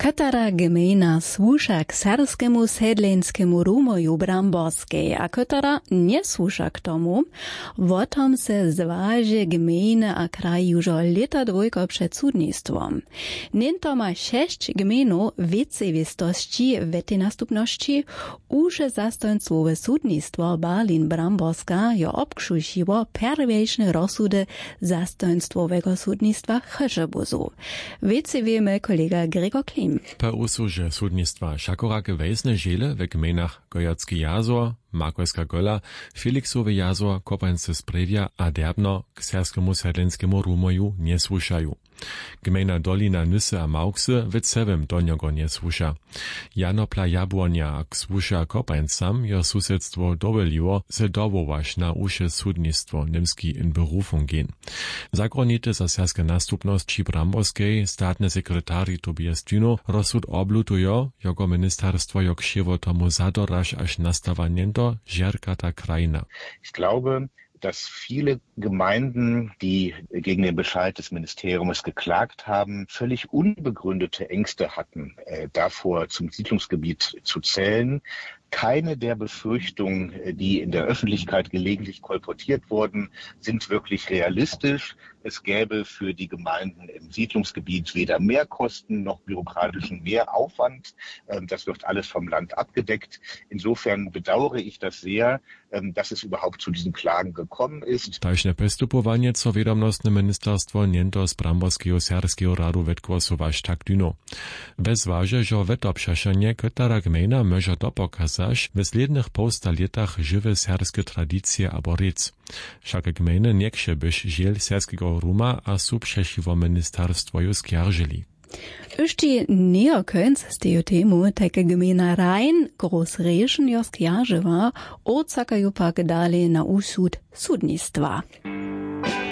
Katara gmina słusza k serbskiemu sedlenskiemu rumoju Bramborskiej, a katara nie słusza k tomu, o tom se zważy gminy a kraj już leta dwójko przed sudnictwom. Niento ma 6 gminów wicewistości w tej nastupności, uże zastońcowe sudnictwo Berlin-Bramborska jo obkrzusiło pierwszne rozsudy zastońcowego sudnictwa Cheszebuzu. Wiece wiemy kolega Gregor Klim. Po usłużie sudnictwa Szakorake wejsne žiele w gminach Gojacki jazor, Makojska gola, Feliksowy jazor, Kopańce Sprewia a Derbno k serskiemu sedlenskiemu rumoju nie słušają. Gmina Dolina Nysy a Mauksy w cewym do niego nie słuša. Janopla Jabłonia k słuša Kopańcam jo susedstwo dowoliło se dowołać na usze sudnictwo niemski in Berufung gehen. Zagronite za serskie nastupności Bramborskiej statny sekretari Tobias Dino rozsud oblutujo, jego ministerstwo jo krzywo tomu zadoraż aż nastawaniento żerkata krajina. Ich glaube, dass viele Gemeinden, die gegen den Bescheid des Ministeriums geklagt haben, völlig unbegründete Ängste hatten, davor zum Siedlungsgebiet zu zählen. Keine der Befürchtungen, die in der Öffentlichkeit gelegentlich kolportiert wurden, sind wirklich realistisch. Es gäbe für die Gemeinden im Siedlungsgebiet weder Mehrkosten noch bürokratischen Mehraufwand. Das wird alles vom Land abgedeckt. Insofern bedauere ich das sehr, dass es überhaupt zu diesen Klagen gekommen ist. Tajne postupowanie, co wiadomostne ministerstwo niento z Bramborskiego serskiego radu wetkosować tak dyno. Bezwaže, że wetoprzeszenie katara gmina może dopokazać w slednych posta latach żywe serskie tradycje abo rec. Wszak gminy nie byś žiel serskiego ruma a su przesiwo ministerstwo ju skjarżyli. Ještě neokonc z tejo temu, tak gmina Rhein Großreschen jo skjarżywa, odsakajú pak dalej na úsud sudnictva.